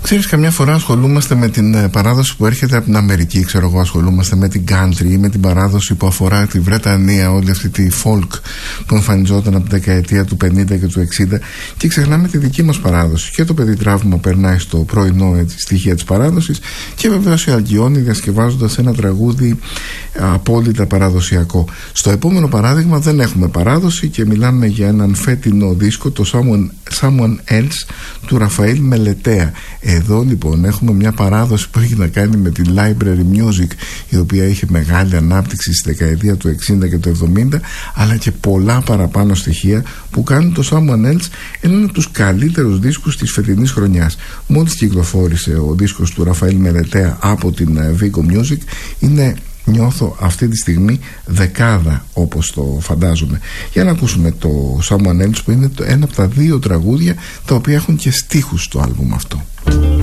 Ξέρεις, καμιά φορά ασχολούμαστε με την παράδοση που έρχεται από την Αμερική, ξέρω εγώ, ασχολούμαστε με την country ή με την παράδοση που αφορά τη Βρετανία, όλη αυτή τη folk που εμφανιζόταν από τη δεκαετία του 50 και του 60, και ξεχνάμε τη δική μας παράδοση. Και το Παιδιτραύμα περνάει στο πρωινό στοιχεία της παράδοσης, και βεβαίως η Αλκιόνη διασκευάζοντας ένα τραγούδι απόλυτα παραδοσιακό. Στο επόμενο παράδειγμα δεν έχουμε παράδοση και μιλάμε για έναν φέτινο δίσκο, το Someone Else του Ραφαήλ Μελετέα. Εδώ λοιπόν έχουμε μια παράδοση που έχει να κάνει με τη library music, η οποία είχε μεγάλη ανάπτυξη στη δεκαετία του 60 και του 70, αλλά και πολλά παραπάνω στοιχεία που κάνουν το Someone Else έναν από τους καλύτερους δίσκους της φετινής χρονιάς. Μόλις κυκλοφόρησε ο δίσκος του Ραφαήλ Μελετέα από την Vigo Music, είναι, νιώθω αυτή τη στιγμή, δεκάδα όπως το φαντάζομαι. Για να ακούσουμε το Someone Else, που είναι ένα από τα δύο τραγούδια τα οποία έχουν και στίχους στο άλμπουμ αυτό.